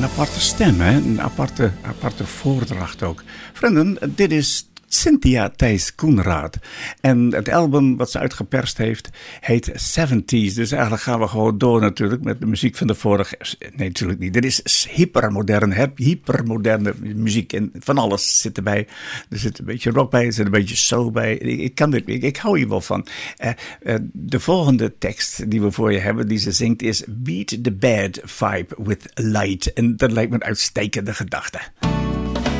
aparte stem, hè? Een aparte voordracht ook. Vrienden, dit is Cynthia Thijs Koenraad. En het album wat ze uitgeperst heeft heet 70s. Dus eigenlijk gaan we gewoon door natuurlijk met de muziek van de vorige. Nee, natuurlijk niet. Dit is hypermoderne muziek. En van alles zit erbij. Er zit een beetje rock bij, er zit een beetje soul bij. Ik hou hier wel van. De volgende tekst die we voor je hebben, die ze zingt, is Beat the Bad Vibe with Light. En dat lijkt me een uitstekende gedachte.